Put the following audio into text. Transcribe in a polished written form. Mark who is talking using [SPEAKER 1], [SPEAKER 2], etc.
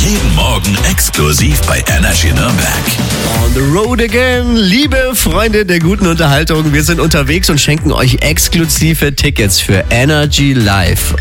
[SPEAKER 1] Jeden Morgen exklusiv bei Energy Nürnberg.
[SPEAKER 2] On the road again, liebe Freunde der guten Unterhaltung. Wir sind unterwegs und schenken euch exklusive Tickets für Energy Live.